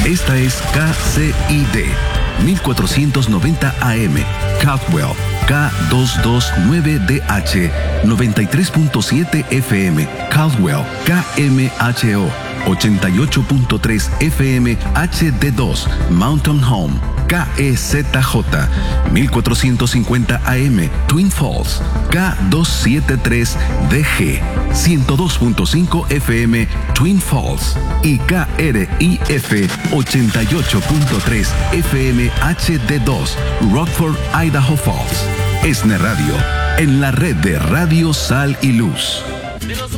Esta es KCID 1490 AM, Caldwell, K229DH, 93.7 FM, Caldwell, KMHO, 88.3 FM HD2, Mountain Home, KEZJ, 1450 AM, Twin Falls, K273DG, 102.5 FM, Twin Falls y KRIF 88.3 FM HD2, Rockford, Idaho Falls. ESNE Radio, en la red de Radio Sal y Luz. De los